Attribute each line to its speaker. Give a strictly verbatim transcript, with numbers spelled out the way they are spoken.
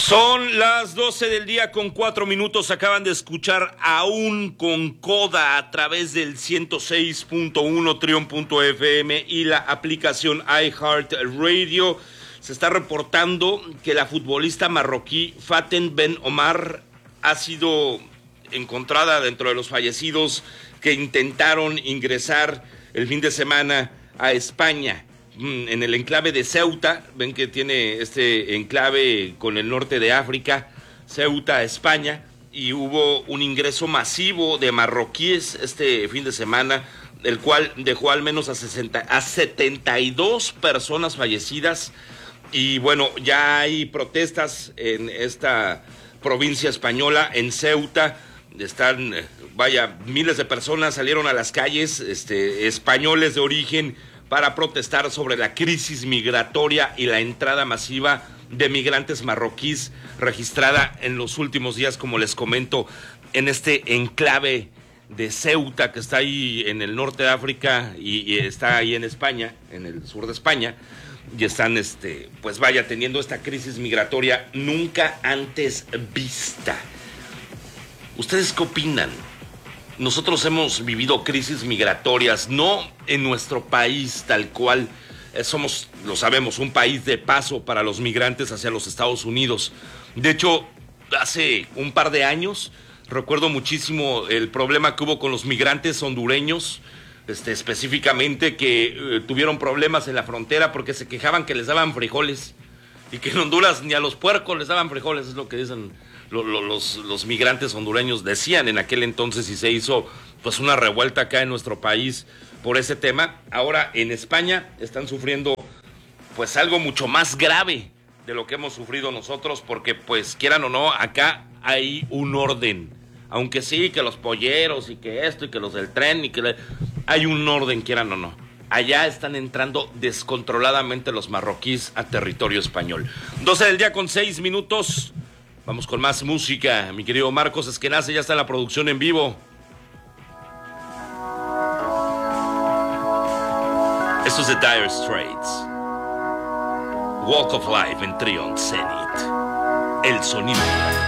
Speaker 1: Son las doce del día con cuatro minutos. Acaban de escuchar Aún con Coda a través del ciento seis punto uno Trion punto F M y la aplicación iHeartRadio. Se está reportando que la futbolista marroquí Faten Ben Omar ha sido encontrada dentro de los fallecidos que intentaron ingresar el fin de semana a España. En el enclave de Ceuta, ven que tiene este enclave con el norte de África, Ceuta, España, y hubo un ingreso masivo de marroquíes este fin de semana, el cual dejó al menos a, sesenta, a setenta y dos personas fallecidas, y bueno, ya hay protestas en esta provincia española, en Ceuta. Están, vaya, miles de personas salieron a las calles, este, españoles de origen, para protestar sobre la crisis migratoria y la entrada masiva de migrantes marroquíes registrada en los últimos días, como les comento, en este enclave de Ceuta que está ahí en el norte de África y, y está ahí en España, en el sur de España, y están, este, pues vaya, teniendo esta crisis migratoria nunca antes vista. ¿Ustedes qué opinan? Nosotros hemos vivido crisis migratorias, no en nuestro país tal cual, eh, somos, lo sabemos, un país de paso para los migrantes hacia los Estados Unidos. De hecho, hace un par de años, recuerdo muchísimo el problema que hubo con los migrantes hondureños, este, específicamente que eh, tuvieron problemas en la frontera porque se quejaban que les daban frijoles, y que en Honduras ni a los puercos les daban frijoles, es lo que dicen lo, lo, los, los migrantes hondureños, decían en aquel entonces, y se hizo pues una revuelta acá en nuestro país por ese tema. Ahora en España están sufriendo pues algo mucho más grave de lo que hemos sufrido nosotros, porque pues quieran o no, acá hay un orden, aunque sí, que los polleros y que esto y que los del tren y que le... hay un orden, quieran o no. Allá están entrando descontroladamente los marroquíes a territorio español. doce del día con seis minutos. Vamos con más música. Mi querido Marcos Esquenazi ya está en la producción en vivo. Esto es de Dire Straits. Walk of Life en Trion Zenith. El sonido.